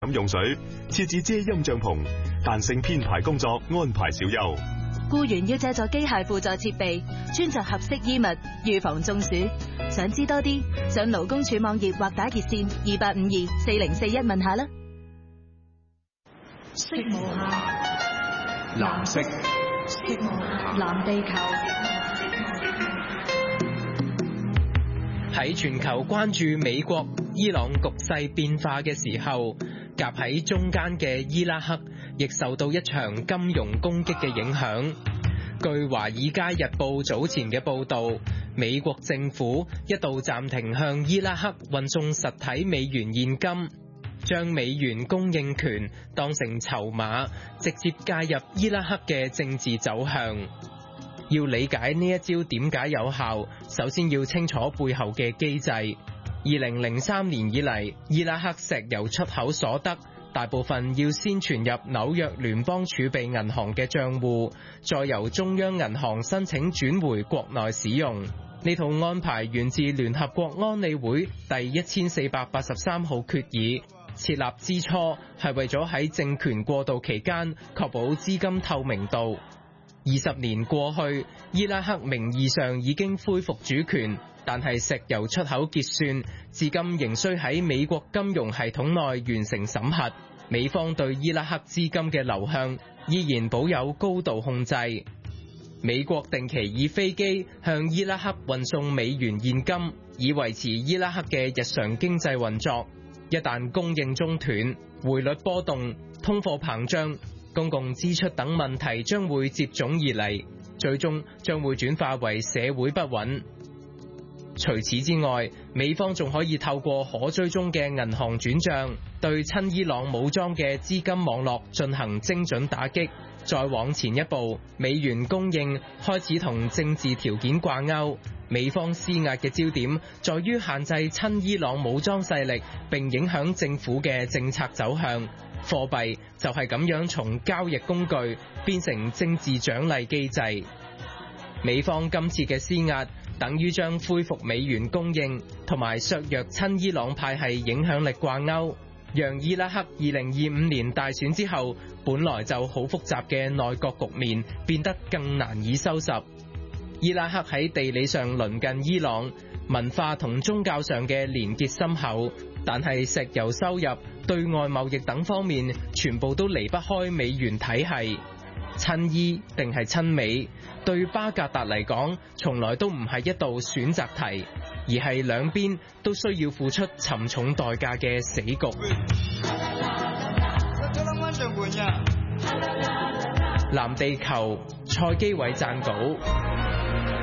飲用水，設置遮陰帳篷，彈性編排工作，安排小休。 僱員要借助機械輔助設備，穿着合適衣物，預防中暑。想知多啲，上勞工處網頁或打熱線28524041問下啦。 色無限，藍色，色無限，藍地球。 喺全球關注美國、伊朗局勢變化嘅時候，夾喺中間嘅伊拉克亦受到一場金融攻擊嘅影響。據《華爾街日報》早前嘅報導，美國政府一度暫停向伊拉克運送實體美元現金，將美元供應權當成籌碼，直接介入伊拉克嘅政治走向。要理解呢一招點解有效，首先要清楚背後嘅機制。2003年以嚟，伊拉克石油出口所得大部分要先存入紐約聯邦儲備銀行嘅賬戶，再由中央銀行申請轉回國內使用。呢套安排源自聯合國安理會第1483號決議，設立之初係為咗喺政權過渡期間確保資金透明度。20年過去，伊拉克名義上已經恢復主權，但係石油出口結算至今仍需喺美國金融系統內完成審核。美方對伊拉克資金嘅流向依然保有高度控制。美國定期以飛機向伊拉克運送美元現金，以維持伊拉克嘅日常經濟運作。一旦供應中斷，匯率波動、通貨膨脹、公共支出等問題將會接踵而嚟，最終將會轉化為社會不穩。除此之外，美方仲可以透過可追蹤嘅銀行轉帳，對親伊朗武裝嘅資金網絡進行精準打擊。再往前一步，美元供應開始同政治條件掛鈎，美方施壓嘅焦點在於限制親伊朗武裝勢力並影響政府嘅政策走向。貨幣就係咁樣從交易工具變成政治獎勵機制。美方今次嘅施壓等於將恢復美元供應同埋削弱親伊朗派系影響力掛鈎，讓伊拉克2025年大選之後本來就好複雜嘅內閣局面變得更難以收拾。伊拉克喺地理上鄰近伊朗，文化同宗教上嘅連結深厚，但係石油收入、對外貿易等方面全部都離不開美元體系。親伊定係親美，對巴格達嚟講，從來都唔係一道選擇題，而係兩邊都需要付出沉重代價嘅死局。藍地球，蔡基偉撰稿。